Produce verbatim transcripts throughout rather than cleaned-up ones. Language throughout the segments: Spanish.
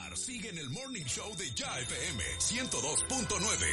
Sigue en el Morning Show de Ya F M ciento dos punto nueve.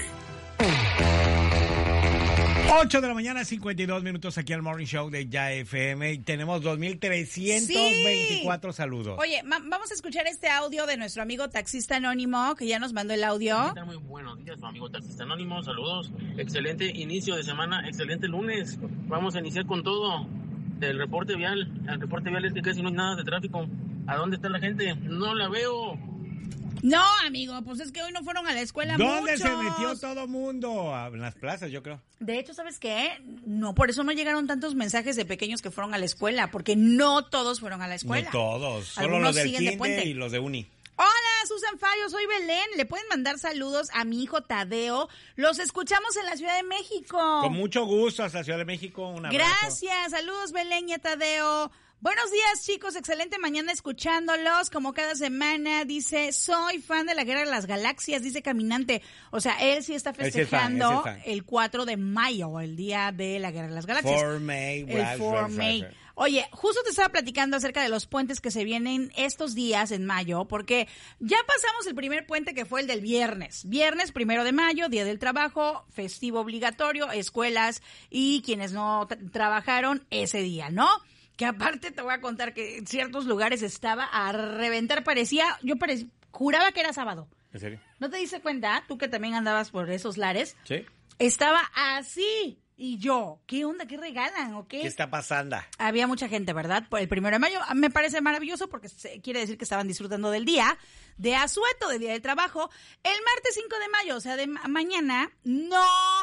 ocho de la mañana, cincuenta y dos minutos aquí al Morning Show de Ya F M y tenemos dos mil trescientos veinticuatro sí. saludos. Oye, ma- vamos a escuchar este audio de nuestro amigo taxista anónimo que ya nos mandó el audio. Muy buenos días, su amigo taxista anónimo, saludos, excelente inicio de semana, excelente lunes, vamos a iniciar con todo, el reporte vial, el reporte vial es que casi no hay nada de tráfico, ¿a dónde está la gente? No la veo. No, amigo, pues es que hoy no fueron a la escuela ¿Dónde muchos? se metió todo mundo? En las plazas, yo creo. De hecho, ¿sabes qué? No, por eso no llegaron tantos mensajes de pequeños que fueron a la escuela, porque no todos fueron a la escuela. No todos, solo Algunos los del siguen de kinder puente. y los de uni. Hola, Susan Fallo, soy Belén. Le pueden mandar saludos a mi hijo Tadeo. Los escuchamos en la Ciudad de México. Con mucho gusto, hasta Ciudad de México. Un abrazo. Gracias, saludos Belén y a Tadeo. Buenos días, chicos, excelente mañana escuchándolos, como cada semana. Dice, soy fan de la Guerra de las Galaxias, dice Caminante. O sea, él sí está festejando Él sí es fan, él sí es fan. el cuatro de mayo, el día de la Guerra de las Galaxias. cuatro de mayo, El right, cuatro right, de May. right, right. Oye, justo te estaba platicando acerca de los puentes que se vienen estos días en mayo, porque ya pasamos el primer puente que fue el del viernes. Viernes, primero de mayo, Día del Trabajo, festivo obligatorio, escuelas y quienes no tra- trabajaron ese día, ¿no? Que aparte te voy a contar que en ciertos lugares estaba a reventar, parecía, yo parecía, juraba que era sábado. ¿En serio? ¿No te diste cuenta? Tú que también andabas por esos lares. Sí. Estaba así. Y yo, ¿qué onda? ¿Qué regalan o qué? ¿Qué está pasando? Había mucha gente, ¿verdad? Por el primero de mayo. Me parece maravilloso porque se, quiere decir que estaban disfrutando del día de asueto, del día del trabajo. El martes cinco de mayo, o sea, de ma- mañana, no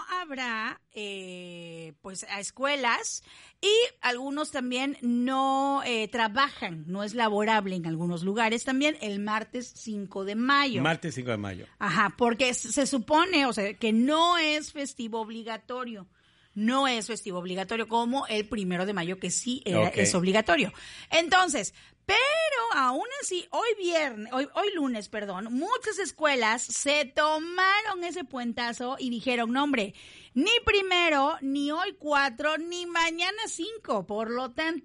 habrá, eh, pues, a escuelas y algunos también no eh, trabajan, no es laborable en algunos lugares también el martes cinco de mayo. Martes cinco de mayo. Ajá, porque se supone, o sea, que no es festivo obligatorio. No es festivo obligatorio como el primero de mayo, que sí era, Ok. es obligatorio. Entonces, pero aún así, hoy viernes, hoy, hoy lunes, perdón, muchas escuelas se tomaron ese puentazo y dijeron, no hombre, ni primero, ni hoy cuatro, ni mañana cinco. Por lo tanto,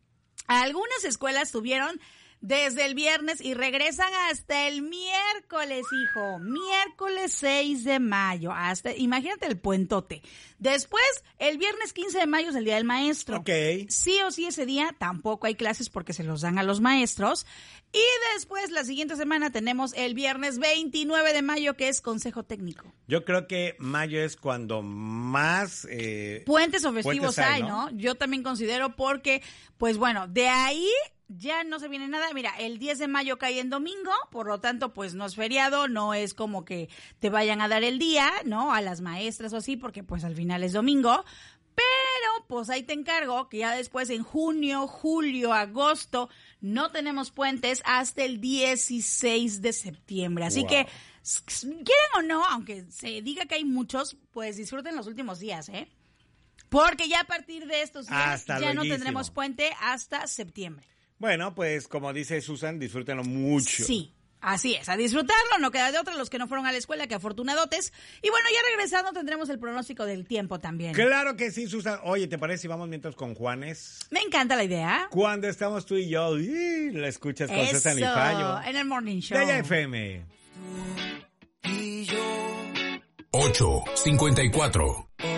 algunas escuelas tuvieron desde el viernes y regresan hasta el miércoles, hijo. Miércoles seis de mayo. Hasta, imagínate el puentote. Después, el viernes quince de mayo es el Día del Maestro. Ok. Sí o sí ese día tampoco hay clases porque se los dan a los maestros. Y después, la siguiente semana, tenemos el viernes veintinueve de mayo, que es Consejo Técnico. Yo creo que mayo es cuando más... Eh, Puentes o festivos puentes hay, hay, ¿no? Yo también considero porque, pues bueno, de ahí ya no se viene nada. Mira, el diez de mayo cae en domingo, por lo tanto, pues no es feriado, no es como que te vayan a dar el día, ¿no? A las maestras o así, porque pues al final es domingo. Pero, pues ahí te encargo que ya después en junio, julio, agosto, no tenemos puentes hasta el dieciséis de septiembre. Así Wow. que, s- s- quieran o no, aunque se diga que hay muchos, pues disfruten los últimos días, ¿eh? Porque ya a partir de estos días Hasta ya no lueguísimo. tendremos puente hasta septiembre. Bueno, pues como dice Susan, disfrútenlo mucho. Sí, así es, a disfrutarlo, no queda de otra los que no fueron a la escuela, que afortunadotes. Y bueno, ya regresando tendremos el pronóstico del tiempo también. Claro que sí, Susan. Oye, ¿te parece si vamos mientras con Juanes? Me encanta la idea. Cuando estamos tú y yo, y la escuchas con Susan y Fallo. en el Morning Show. De Ya F M. ocho cincuenta y cuatro.